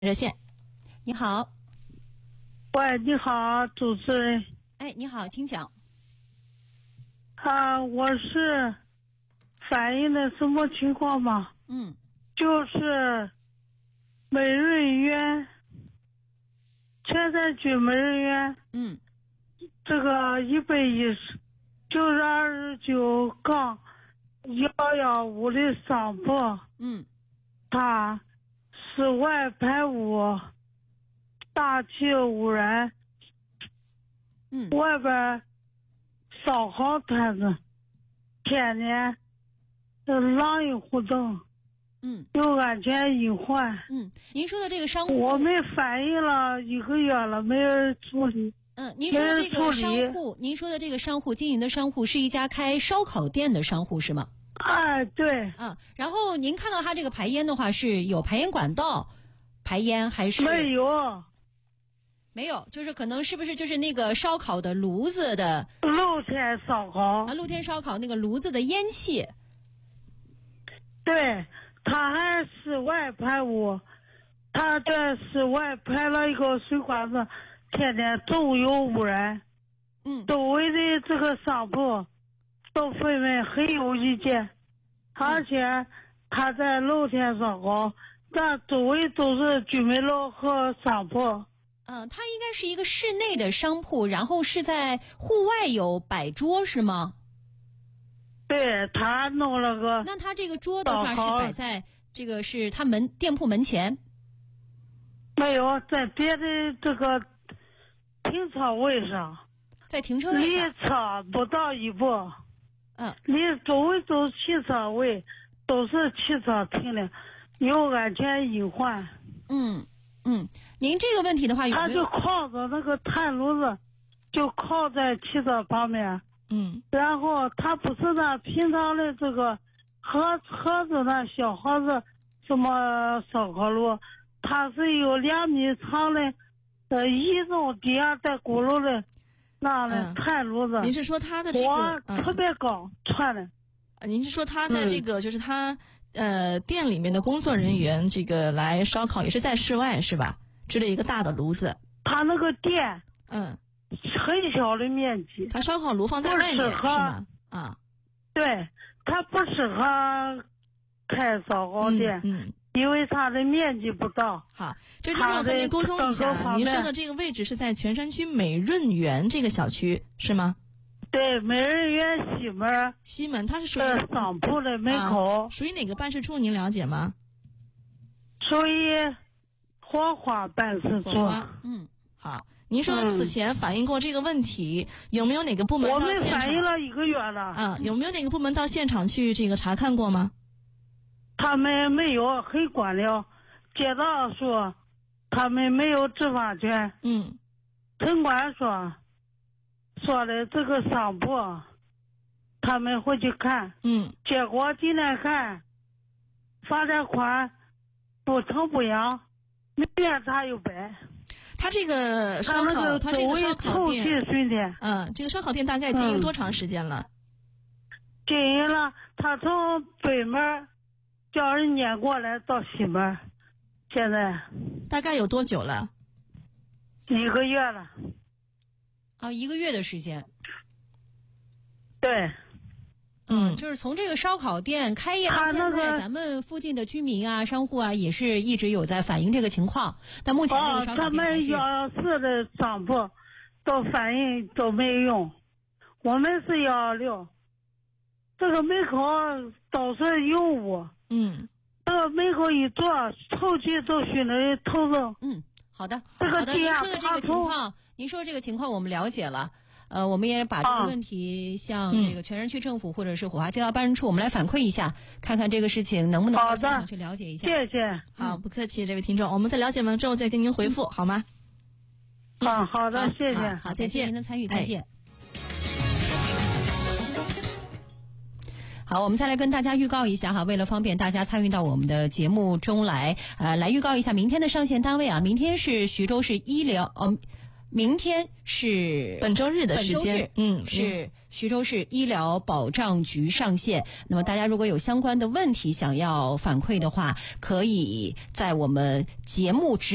热线。你好。 喂，你好，主持人。 哎，你好，请讲。 我是反映的什么情况吗？就是美润园，全山区美润园，这个129-119-115的商铺，它室外排污，大气污染，外边烧烤摊子，天天狼狈互动，有安全隐患。 您说的这个商户， 我们反映了1个月了，没人处理。 您说的这个商户，您说的这个商户经营的商户是一家开烧烤店的商户是吗？ 对。 然后您看到他这个排烟的话，是有排烟管道排烟还是没有， 就是可能是不是就是那个烧烤的炉子的露天烧烤露天烧烤那个炉子的烟气？ 对，他还室外排污，他在室外排了一个水管子，天天总有污染。周围的这个商铺都纷纷很有意见，而且他在露天烧烤，但周围都是居民楼和商铺。 它应该是一个室内的商铺，然后是在户外有摆桌是吗？ 对，他弄了个。 那他这个桌的话是摆在这个是他店铺门前？ 没有，在别的这个停车位上。 在停车位上。 离车不到1步。离周围都是汽车位，都是汽车停的，有安全隐患。 您这个问题的话， 他就靠着那个炭炉子，就靠在汽车旁边。然后他不是那平常的这个盒子那小盒子什么烧烤炉，它是有2米长的移动底下带轱辘的那的炭炉子。 您是说他的这个特别高串的？ 您是说他在这个就是他店里面的工作人员这个来烧烤也是在室外是吧？支了一个大的炉子。 他那个店很小的面积， 他烧烤炉放在外面是吗？ 对，他不适合开烧烤店，因为它的面积不大。 好，这地方和您沟通一下，您说的这个位置是在泉山区美润园这个小区是吗？ 对，美润园西门， 它是属于商铺的门口。 属于哪个办事处您了解吗？ 属于火花办事处。 好，您说的此前反映过这个问题，有没有哪个部门到现场？ 我们反映了1个月了。 有没有哪个部门到现场去这个查看过吗？ 他们没有，很官僚。街道说他们没有执法权。城管说的这个商铺他们会去看。结果今天看罚点款不疼不痒，明天他又摆。 他这个烧烤，他这个烧烤店，这个烧烤店大概经营多长时间了？ 经营了，他从北门叫人撵过来到西门，现在大概有多久了 ？1个月了。 1个月的时间。 对。 就是从这个烧烤店开业到现在，咱们附近的居民啊、商户啊，也是一直有在反映这个情况。但目前这个烧烤店他们114的商铺都反映都没用，我们是126，这个门口都是有污。这个门口一坐，臭气都熏得人头疼。 好的， 您说的这个情况，您说这个情况我们了解了。我们也把这个问题向这个泉山区政府或者是火化街道办事处，我们来反馈一下，看看这个事情能不能到现场去了解一下。 谢谢。 好，不客气，这位听众，我们在了解完之后再跟您回复，好吗？ 好的，谢谢。 好，再见。您的参与，再见。好，我们再来跟大家预告一下哈，为了方便大家参与到我们的节目中来，来预告一下明天的上线单位啊，明天是徐州市医疗明天是本周日的时间， 是徐州市医疗保障局上线。那么大家如果有相关的问题想要反馈的话，可以在我们节目